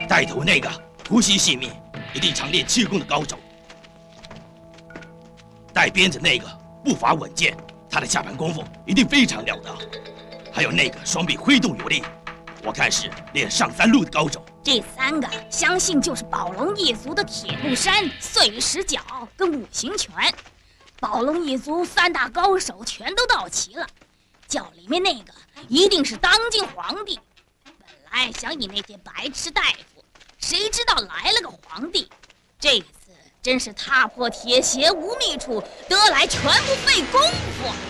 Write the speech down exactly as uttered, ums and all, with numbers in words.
带头那个呼吸细密，一定常练气功的高手。带鞭子那个步伐稳健，他的下盘功夫一定非常了得。还有那个双臂挥动有力，我看是练上三路的高手。 这三个相信就是宝龙一族的铁布衫、碎石脚跟五行拳。宝龙一族三大高手全都到齐了，教里面那个一定是当今皇帝。本来想引那些白痴大夫，谁知道来了个皇帝。这次真是踏破铁鞋无觅处，得来全不费工夫。